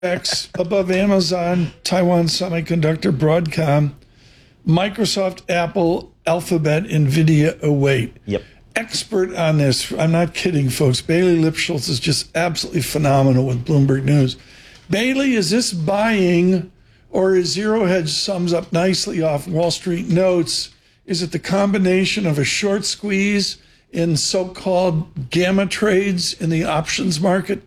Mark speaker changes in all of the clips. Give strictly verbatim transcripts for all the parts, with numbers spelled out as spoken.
Speaker 1: X above Amazon, Taiwan Semiconductor, Broadcom, Microsoft, Apple, Alphabet, NVIDIA await.
Speaker 2: Yep.
Speaker 1: Expert on this. I'm not kidding, folks. Bailey Lipschultz is just absolutely phenomenal with Bloomberg News. Bailey, is this buying, or is Zero Hedge sums up nicely off Wall Street Notes? Is it the combination of a short squeeze in so-called gamma trades in the options market?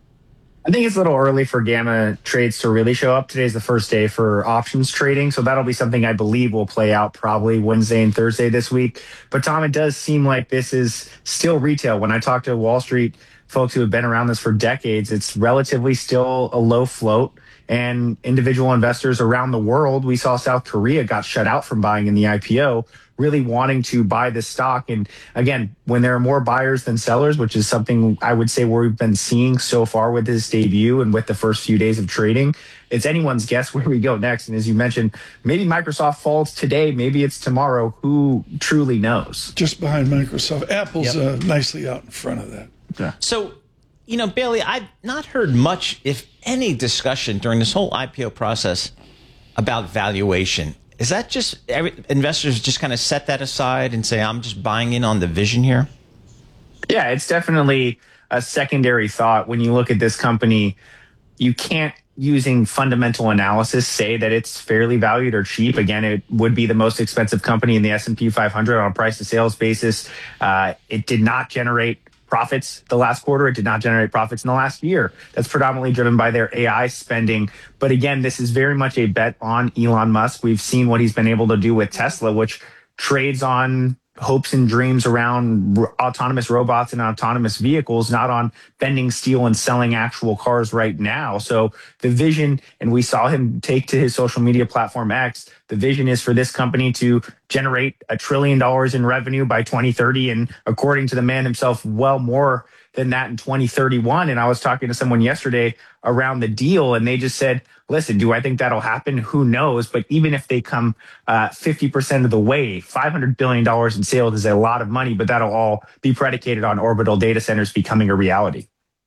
Speaker 3: I think it's a little early for gamma trades to really show up. Today's the first day for options trading, so that'll be something I believe will play out probably Wednesday and Thursday this week. But Tom, it does seem like this is still retail. When I talk to Wall Street folks who have been around this for decades, it's relatively still a low float. And individual investors around the world, we saw South Korea got shut out from buying in the I P O, really wanting to buy this stock. And again, when there are more buyers than sellers, which is something I would say we've been seeing so far with this debut and with the first few days of trading, it's anyone's guess where we go next. And as you mentioned, maybe Microsoft falls today, maybe it's tomorrow. Who truly knows?
Speaker 1: Just behind Microsoft. Apple's
Speaker 2: Yep.
Speaker 1: uh, nicely out in front of that.
Speaker 3: Yeah.
Speaker 2: So, you know, Bailey, I've not heard much, if any, discussion during this whole I P O process about valuation. Is that just every, investors just kind of set that aside and say, I'm just buying in on the vision here?
Speaker 3: Yeah, it's definitely a secondary thought. When you look at this company, you can't, using fundamental analysis, say that it's fairly valued or cheap. Again, it would be the most expensive company in the S and P five hundred on a price to sales basis. Uh, it did not generate profits the last quarter. It did not generate profits in the last year. That's predominantly driven by their A I spending. But again, this is very much a bet on Elon Musk. We've seen what he's been able to do with Tesla, which trades on hopes and dreams around r- autonomous robots and autonomous vehicles, not on bending steel and selling actual cars right now. So the vision, and we saw him take to his social media platform X, the vision is for this company to generate a trillion dollars in revenue by twenty thirty. And according to the man himself, well more than that in twenty thirty-one. And I was talking to someone yesterday around the deal, and they just said, listen, do I think that'll happen? Who knows? But even if they come uh, fifty percent of the way, five hundred billion dollars in sales is a lot of money, but that'll all be predicated on orbital data centers becoming a reality.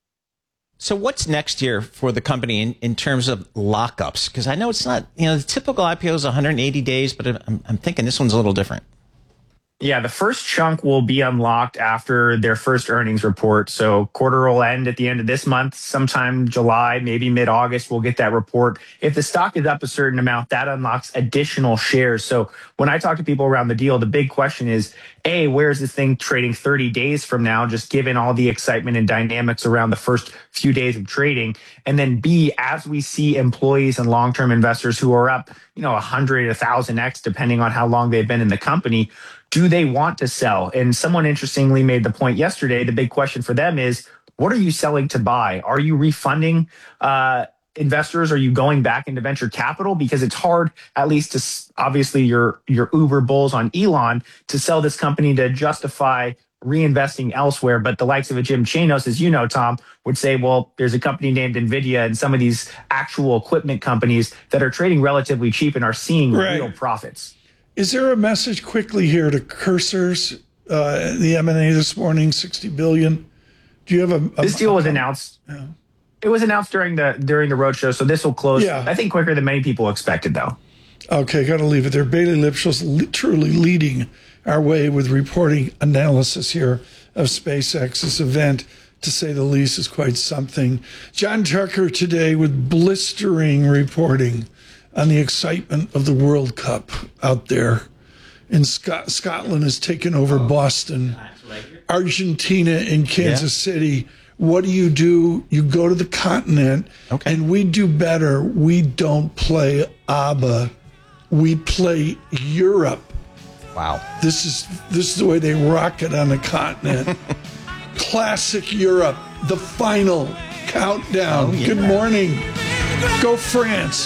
Speaker 2: So what's next year for the company in, in terms of lockups? Because I know it's not, you know, the typical I P O is one hundred eighty days, but I'm, I'm thinking this one's a little different.
Speaker 3: Yeah, the first chunk will be unlocked after their first earnings report. So quarter will end at the end of this month, sometime July, maybe mid-August, we'll get that report. If the stock is up a certain amount, that unlocks additional shares. So when I talk to people around the deal, the big question is, A, where is this thing trading thirty days from now, just given all the excitement and dynamics around the first few days of trading? And then B, as we see employees and long-term investors who are up, you know, one hundred, one thousand X, depending on how long they've been in the company, do they want to sell? And someone interestingly made the point yesterday, the big question for them is, what are you selling to buy? Are you refunding uh, investors? Are you going back into venture capital? Because it's hard, at least to obviously your, your Uber bulls on Elon, to sell this company to justify reinvesting elsewhere. But the likes of a Jim Chanos, as you know, Tom, would say, well, there's a company named NVIDIA and some of these actual equipment companies that are trading relatively cheap and are seeing
Speaker 1: Right.
Speaker 3: real profits.
Speaker 1: Is there a message quickly here to Cursors, uh, the M and A this morning, sixty billion dollars? Do you have a, a
Speaker 3: This deal was
Speaker 1: a,
Speaker 3: announced.
Speaker 1: Yeah.
Speaker 3: It was announced during the during the roadshow, so this will close,
Speaker 1: Yeah.
Speaker 3: I think, quicker than many people expected, though.
Speaker 1: Okay, got to leave it there. Bailey Lipschultz li- truly leading our way with reporting analysis here of SpaceX. This event, to say the least, is quite something. John Tucker today with blistering reporting on the excitement of the World Cup out there. In Scot- Scotland has taken over Boston. Argentina and Kansas City. What do you do? You go to the continent,
Speaker 2: Okay.
Speaker 1: and we do better. We don't play ABBA. We play Europe.
Speaker 2: Wow.
Speaker 1: This is this is the way they rock it on the continent. Classic Europe, the final countdown.
Speaker 2: Oh, yeah.
Speaker 1: Good morning. Go France.